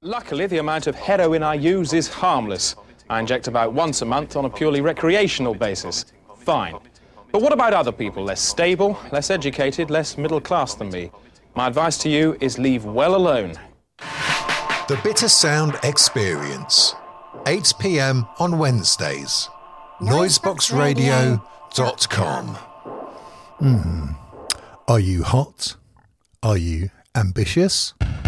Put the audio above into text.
Luckily, the amount of heroin I use is harmless. I inject about once a month on a purely recreational basis. Fine. But what about other people, less stable, less educated, less middle class than me? My advice to you is leave well alone. The Bitter Sound Experience. 8 p.m. on Wednesdays. Noiseboxradio.com. Are you hot? Are you ambitious?